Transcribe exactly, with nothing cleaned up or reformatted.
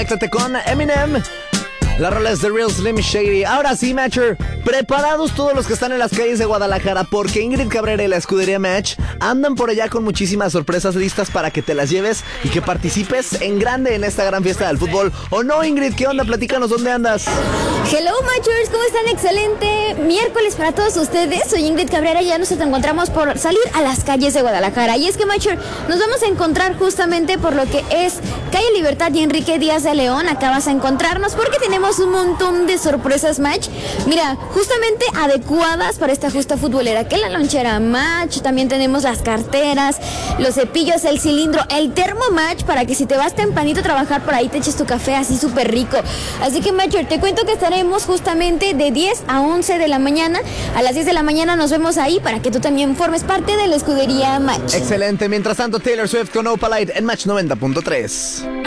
Conéctate con Eminem. La rola es The Real Slim Shady. Ahora sí, Matcher, preparados todos los que están en las calles de Guadalajara, porque Ingrid Cabrera y la escudería Match andan por allá con muchísimas sorpresas listas para que te las lleves y que participes en grande en esta gran fiesta del fútbol. ¿O no, Ingrid? ¿Qué onda? Platícanos, ¿dónde andas? Hello, Matchers, ¿cómo están? Excelente miércoles para todos ustedes. Soy Ingrid Cabrera y ya nos encontramos por salir a las calles de Guadalajara. Y es que, Matcher, nos vamos a encontrar justamente por lo que es Calle Libertad y Enrique Díaz de León. Acá vas a encontrarnos porque tenemos un montón de sorpresas, Match. Mira, justamente adecuadas para esta justa futbolera, que la lonchera Match, también tenemos las carteras, los cepillos, el cilindro, el termo Match, para que si te vas tempranito a trabajar por ahí te eches tu café así súper rico. Así que, Matcher, te cuento que estaremos justamente de diez a once de la mañana. A las diez de la mañana nos vemos ahí para que tú también formes parte de la escudería Match. Excelente. Mientras tanto, Taylor Swift con Opalite en Match noventa punto tres.